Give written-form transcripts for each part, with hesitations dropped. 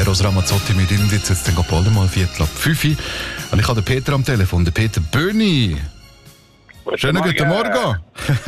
Eros Ramazzotti mit Indiz, jetzt dann bald mal 4:45. Und ich habe den Peter am Telefon, den Peter Böni. Schönen guten Morgen.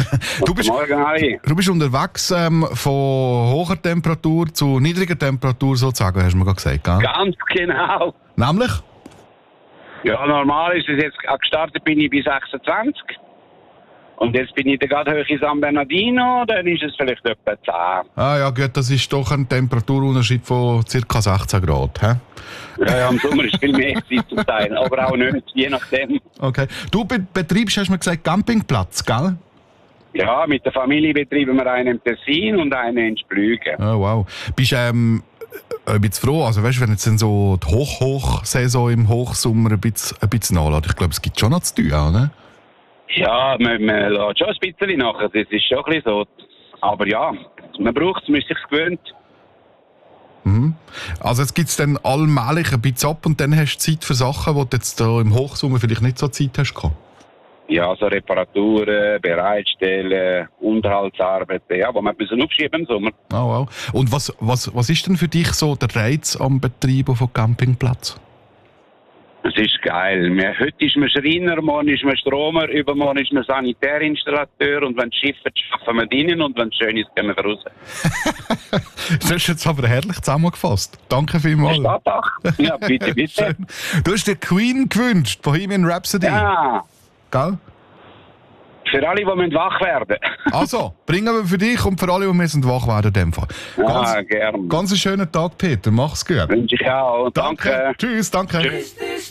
Du bist unterwegs von hoher Temperatur zu niedriger Temperatur sozusagen, hast du mir gerade gesagt, gell? Ganz genau. Nämlich? Ja, normal ist es jetzt, gestartet bin ich bei 26. Und jetzt bin ich gerade hoch in San Bernardino, dann ist es vielleicht etwa 10. Ah ja gut, das ist doch ein Temperaturunterschied von ca. 16 Grad, hä? Ja, im Sommer ist viel mehr zum Teil, aber auch nicht, je nachdem. Okay. Du betreibst, hast du mir gesagt, Campingplatz, gell? Ja, mit der Familie betreiben wir einen im Tessin und einen in Splügen. Oh wow. Bist du ein bisschen froh, also weißt du, wenn jetzt dann so die Hochsaison im Hochsommer ein bisschen nachlässt, ich glaube, es gibt schon noch zu tun, oder? Ja, man lässt schon ein bisschen nachher, das ist schon ein bisschen so. Aber ja, man braucht es, man ist sich gewöhnt. Mhm. Also jetzt gibt es dann allmählich ein bisschen ab und dann hast du Zeit für Sachen, die du jetzt da im Hochsommer vielleicht nicht so Zeit hast gehabt. Ja, so Reparaturen, Bereitstellen, Unterhaltsarbeiten, ja, wo man ein bisschen aufschieben im Sommer. Oh, wow. Und was ist denn für dich so der Reiz am Betreiben von Campingplatz? Es ist geil. Heute ist man Schreiner, morgen ist man Stromer, übermorgen ist man Sanitärinstallateur und wenn es Schiffe schaffen wir drinnen und wenn es schön ist, gehen wir raus. Das hast du jetzt aber herrlich zusammengefasst. Danke vielmals. Ja, bitte, bitte. Du hast dir Queen gewünscht, Bohemian Rhapsody. Ja. Gell? Für alle, die wach werden. Also, bringen wir für dich und für alle, die wach werden in dem Fall. Ja, gern. Ganz einen schönen Tag, Peter. Mach's gut. Wünsche ich auch. Danke. Tschüss, danke. Tschüss.